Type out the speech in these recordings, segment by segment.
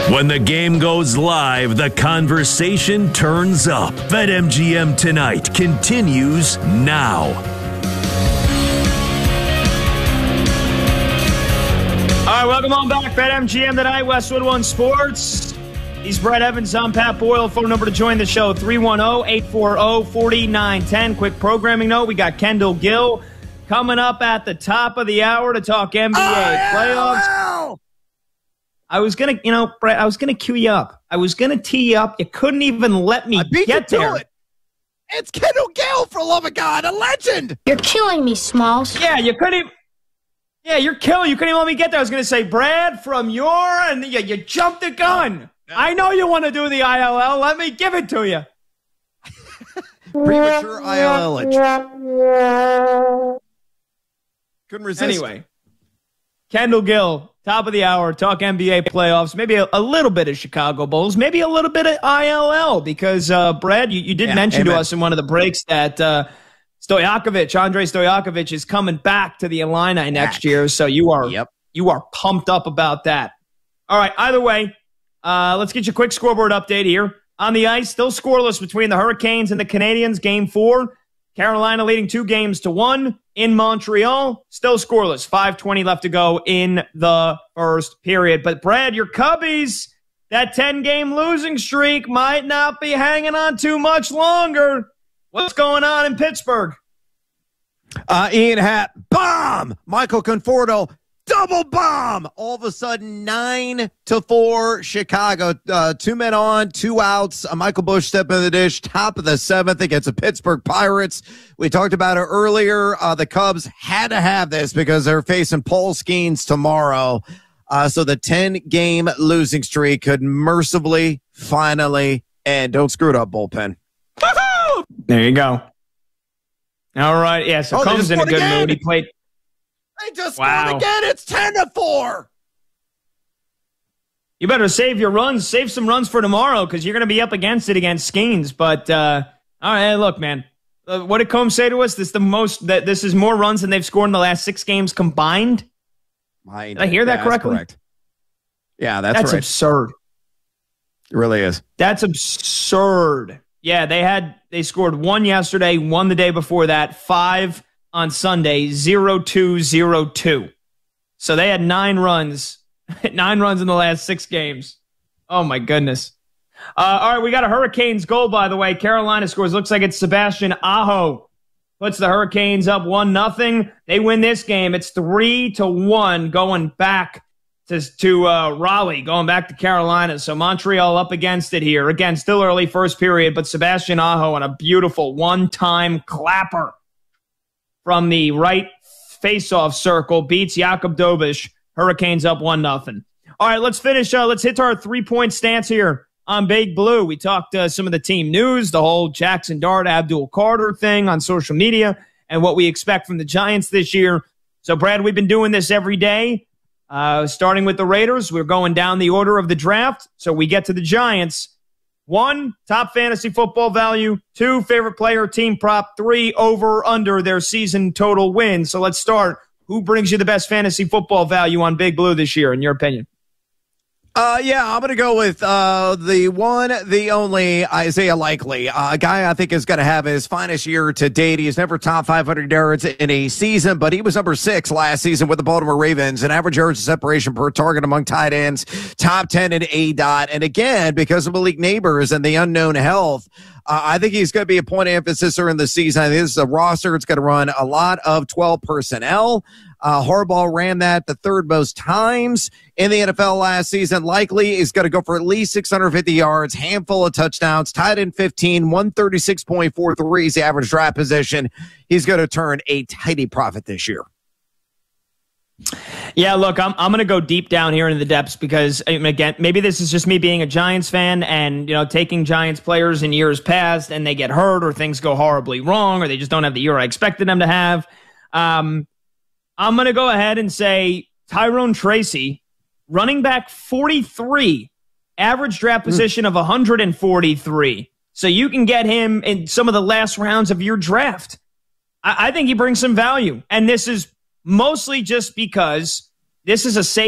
When the game goes live, the conversation turns up. BetMGM Tonight continues now. All right, welcome on back. BetMGM Tonight, Westwood One Sports. He's Brett Evans. I'm Pat Boyle. Phone number to join the show, 310-840-4910. Quick programming note, we got Kendall Gill coming up at the top of the hour to talk NBA playoffs. I was going to, Brett, I was going to cue you up. I was going to tee you up. You couldn't even let me get there. It's Kendall Gill, for love of God, a legend. You're killing me, Smalls. Yeah, you couldn't even. Yeah, you're killing. You couldn't even let me get there. I was going to say, Brad, from your, and you jumped the gun. I know you want to do the ILL. Let me give it to you. Premature ILL. Couldn't resist. Anyway, Kendall Gill, top of the hour, talk NBA playoffs, maybe a little bit of Chicago Bulls, maybe a little bit of ILL, because, Brad, you did mention to us in one of the breaks that Andre Stojakovic is coming back to the Illini next year, so you are pumped up about that. All right, either way, let's get you a quick scoreboard update here. On the ice, still scoreless between the Hurricanes and the Canadiens, Game 4. Carolina leading 2-1 in Montreal. Still scoreless. 5:20 left to go in the first period. But, Brad, your Cubbies, that 10-game losing streak might not be hanging on too much longer. What's going on in Pittsburgh? Ian Happ, bomb! Michael Conforto, double bomb! All of a sudden, 9-4 Chicago. 2 men on, 2 outs. Michael Busch stepping in the dish, top of the 7th against the Pittsburgh Pirates. We talked about it earlier. The Cubs had to have this because they're facing Paul Skeens tomorrow. So the 10-game losing streak could mercifully, finally, and don't screw it up, bullpen. There you go. All right. Yeah, so Combs in a good mood. He played. They just scored again. It's 10-4. You better save your runs. Save some runs for tomorrow because you're going to be up against it against Skeens. But, all right, look, man. What did Combs say to us? This is more runs than they've scored in the last 6 games combined? Did I hear that correctly? Correct. Yeah, that's right. Absurd. It really is. That's absurd. Yeah, they scored 1 yesterday, 1 the day before that, 5 on Sunday, 0-2-0-2. So they had 9 runs, 9 runs in the last 6 games. Oh my goodness. All right, we got a Hurricanes goal, by the way. Carolina scores. Looks like it's Sebastian Aho. Puts the Hurricanes up 1-0. They win this game. It's 3-1 going back to Raleigh, going back to Carolina. So Montreal up against it here. Again, still early first period, but Sebastian Aho on a beautiful one-time clapper from the right face-off circle beats Jakub Dobiš. Hurricanes up 1-0. All right, let's finish. Let's hit our 3-point stance here on Big Blue. We talked some of the team news, the whole Jackson Dart, Abdul Carter thing on social media, and what we expect from the Giants this year. So, Brad, we've been doing this every day. Starting with the Raiders, we're going down the order of the draft. So we get to the Giants. 1, top fantasy football value. 2, favorite player, team prop. 3, over, under their season total wins. So let's start. Who brings you the best fantasy football value on Big Blue this year, in your opinion? I'm going to go with the one, the only Isaiah Likely, a guy I think is going to have his finest year to date. He's never top 500 yards in a season, but he was number 6 last season with the Baltimore Ravens, and average yards of separation per target among tight ends, top 10 in ADOT. And again, because of Malik Neighbors and the unknown health, I think he's going to be a point of emphasis during the season. I think this is a roster. It's going to run a lot of 12 personnel. Harbaugh ran that the 3rd most times in the NFL last season. Likely is going to go for at least 650 yards, handful of touchdowns, tight end 15, 136.43 is the average draft position. He's going to turn a tidy profit this year. Yeah, look, I'm going to go deep down here into the depths because, again, maybe this is just me being a Giants fan and, taking Giants players in years past and they get hurt or things go horribly wrong or they just don't have the year I expected them to have. I'm going to go ahead and say Tyrone Tracy, running back 43, average draft position of 143. So you can get him in some of the last rounds of your draft. I think he brings some value. And this is mostly just because this is a safe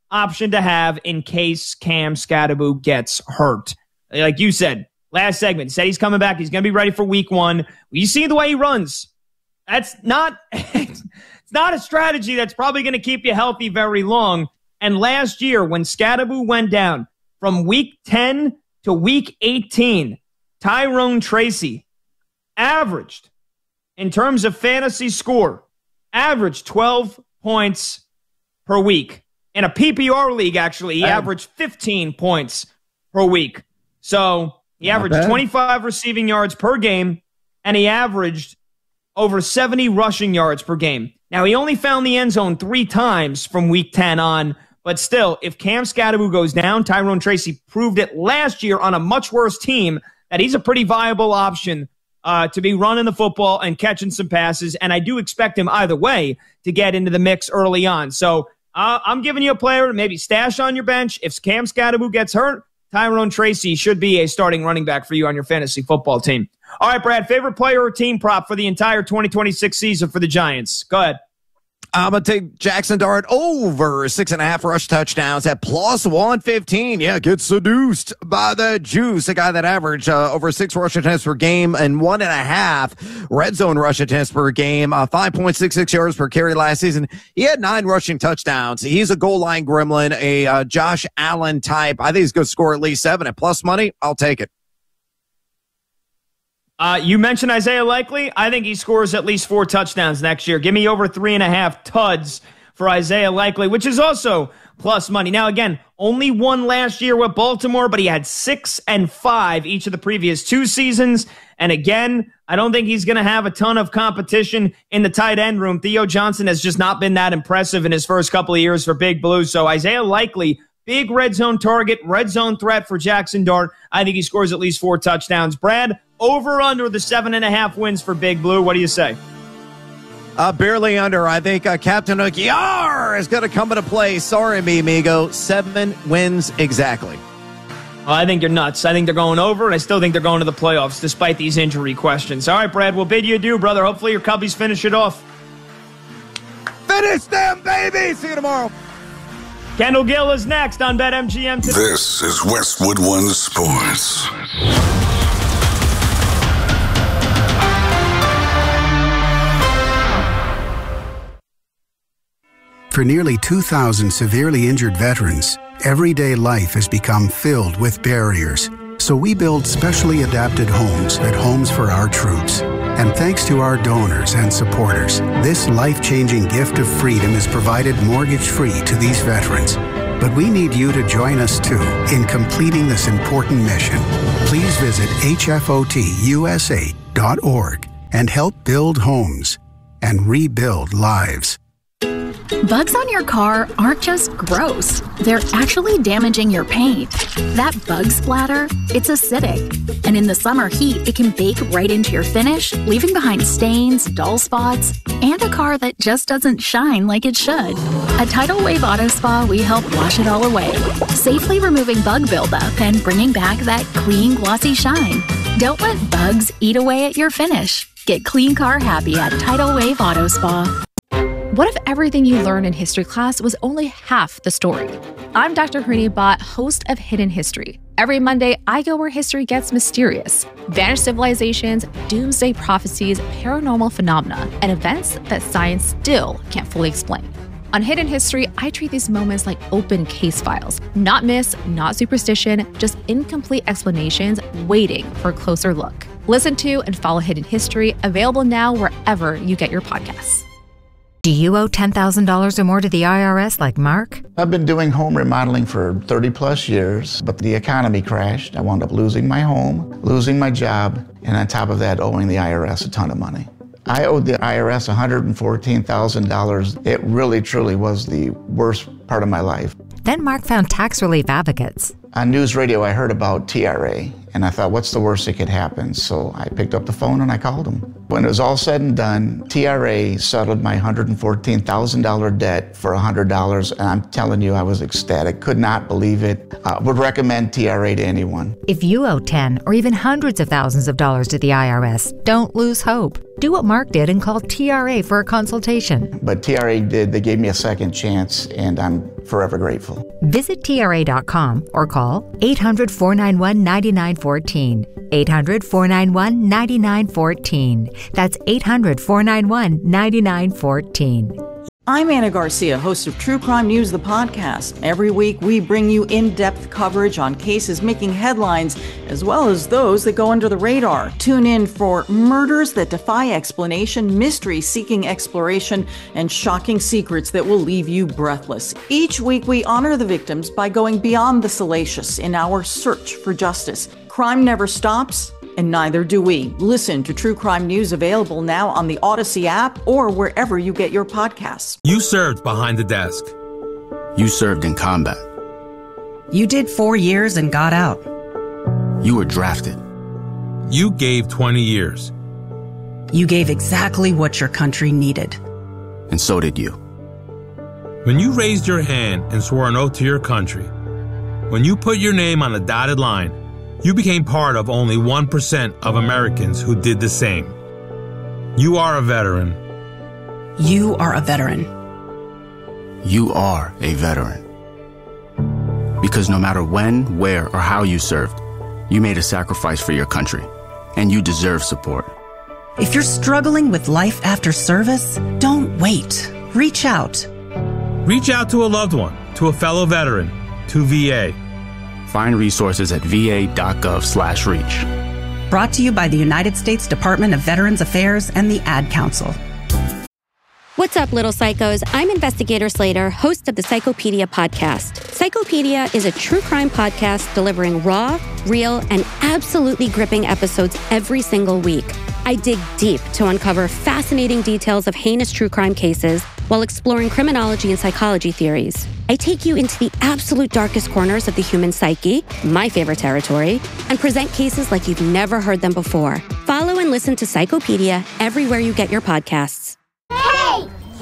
option to have in case Cam Skattebo gets hurt. Like you said, last segment, said he's coming back. He's going to be ready for week 1. You see the way he runs. That's not, it's not a strategy that's probably going to keep you healthy very long. And last year, when Skattebo went down from week 10 to week 18, Tyrone Tracy averaged, in terms of fantasy score, averaged 12 points per week. In a PPR league, actually, he averaged 15 points per week. So he averaged 25 receiving yards per game, and he averaged over 70 rushing yards per game. Now, he only found the end zone 3 times from week 10 on, but still, if Cam Skattebo goes down, Tyrone Tracy proved it last year on a much worse team that he's a pretty viable option to be running the football and catching some passes, and I do expect him either way to get into the mix early on. So I'm giving you a player to maybe stash on your bench. If Cam Skattebo gets hurt, Tyrone Tracy should be a starting running back for you on your fantasy football team. All right, Brad, favorite player or team prop for the entire 2026 season for the Giants? Go ahead. I'm going to take Jackson Dart over 6.5 rush touchdowns at plus 115. Yeah, get seduced by the juice. A guy that averaged over 6 rush attempts per game and 1.5 red zone rush attempts per game, 5.66 yards per carry last season. He had 9 rushing touchdowns. He's a goal line gremlin, a Josh Allen type. I think he's going to score at least 7 at plus money. I'll take it. You mentioned Isaiah Likely. I think he scores at least 4 touchdowns next year. Give me over 3.5 tuds for Isaiah Likely, which is also plus money. Now, again, only won last year with Baltimore, but he had 6 and 5 each of the previous 2 seasons. And again, I don't think he's going to have a ton of competition in the tight end room. Theo Johnson has just not been that impressive in his first couple of years for Big Blue. So Isaiah Likely, big red zone target, red zone threat for Jackson Dart. I think he scores at least 4 touchdowns. Brad, over under the 7.5 wins for Big Blue. What do you say? Barely under. I think Captain Hook is going to come into play. Sorry, me, amigo. 7 wins exactly. Well, I think you're nuts. I think they're going over, and I still think they're going to the playoffs despite these injury questions. All right, Brad, we'll bid you adieu, brother. Hopefully your Cubbies finish it off. Finish them, baby! See you tomorrow. Kendall Gill is next on BetMGM today. This is Westwood One Sports. For nearly 2,000 severely injured veterans, everyday life has become filled with barriers. So we build specially adapted homes at Homes for Our Troops. And thanks to our donors and supporters, this life-changing gift of freedom is provided mortgage-free to these veterans. But we need you to join us, too, in completing this important mission. Please visit hfotusa.org and help build homes and rebuild lives. Bugs on your car aren't just gross. They're actually damaging your paint. That bug splatter, it's acidic. And in the summer heat, it can bake right into your finish, leaving behind stains, dull spots, and a car that just doesn't shine like it should. At Tidal Wave Auto Spa, we help wash it all away, safely removing bug buildup and bringing back that clean, glossy shine. Don't let bugs eat away at your finish. Get clean car happy at Tidal Wave Auto Spa. What if everything you learned in history class was only half the story? I'm Dr. Harini Bhatt, host of Hidden History. Every Monday, I go where history gets mysterious. Vanished civilizations, doomsday prophecies, paranormal phenomena, and events that science still can't fully explain. On Hidden History, I treat these moments like open case files. Not myths, not superstition, just incomplete explanations waiting for a closer look. Listen to and follow Hidden History, available now wherever you get your podcasts. Do you owe $10,000 or more to the IRS like Mark? I've been doing home remodeling for 30 plus years, but the economy crashed. I wound up losing my home, losing my job, and on top of that, owing the IRS a ton of money. I owed the IRS $114,000. It really, truly was the worst part of my life. Then Mark found tax relief advocates. On news radio, I heard about TRA, and I thought, what's the worst that could happen? So I picked up the phone and I called them. When it was all said and done, TRA settled my $114,000 debt for $100, and I'm telling you, I was ecstatic. Could not believe it. Would recommend TRA to anyone. If you owe 10 or even hundreds of thousands of dollars to the IRS, don't lose hope. Do what Mark did and call TRA for a consultation. But TRA they gave me a second chance, and I'm forever grateful. Visit TRA.com or call 800-491-9914. 800-491-9914. That's 800-491-9914. I'm Anna Garcia, host of True Crime News, the podcast. Every week, we bring you in-depth coverage on cases making headlines, as well as those that go under the radar. Tune in for murders that defy explanation, mysteries seeking exploration, and shocking secrets that will leave you breathless. Each week, we honor the victims by going beyond the salacious in our search for justice. Crime never stops, and neither do we. Listen to True Crime News, available now on the Odyssey app or wherever you get your podcasts. You served behind the desk. You served in combat. You did 4 years and got out. You were drafted. You gave 20 years. You gave exactly what your country needed. And so did you. When you raised your hand and swore an oath to your country, when you put your name on a dotted line, you became part of only 1% of Americans who did the same. You are a veteran. You are a veteran. You are a veteran. Because no matter when, where, or how you served, you made a sacrifice for your country, and you deserve support. If you're struggling with life after service, don't wait. Reach out. Reach out to a loved one, to a fellow veteran, to VA. Find resources at va.gov/reach. Brought to you by the United States Department of Veterans Affairs and the Ad Council. What's up, little psychos? I'm Investigator Slater, host of the Psychopedia podcast. Psychopedia is a true crime podcast delivering raw, real, and absolutely gripping episodes every single week. I dig deep to uncover fascinating details of heinous true crime cases while exploring criminology and psychology theories. I take you into the absolute darkest corners of the human psyche, my favorite territory, and present cases like you've never heard them before. Follow and listen to Psychopedia everywhere you get your podcasts. Hey!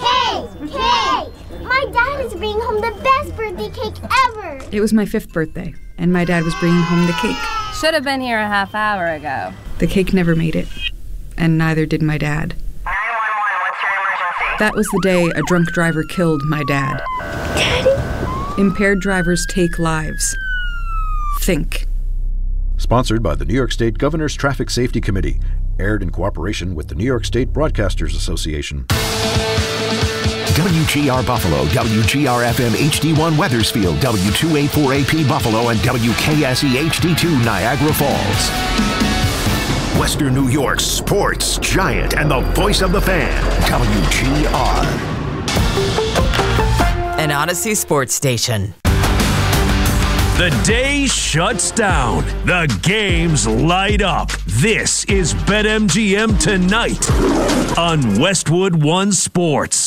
My dad is bringing home the best birthday cake ever! It was my 5th birthday, and my dad was bringing home the cake. Should have been here a half hour ago. The cake never made it, and neither did my dad. 911, what's your emergency? That was the day a drunk driver killed my dad. Daddy? Impaired drivers take lives. Think. Sponsored by the New York State Governor's Traffic Safety Committee. Aired in cooperation with the New York State Broadcasters Association. WGR Buffalo, WGR-FM HD1 Weathersfield, W284AP Buffalo, and WKSE HD2 Niagara Falls. Western New York's sports giant and the voice of the fan, WGR. An Odyssey sports station. The day shuts down. The games light up. This is BetMGM Tonight on Westwood One Sports.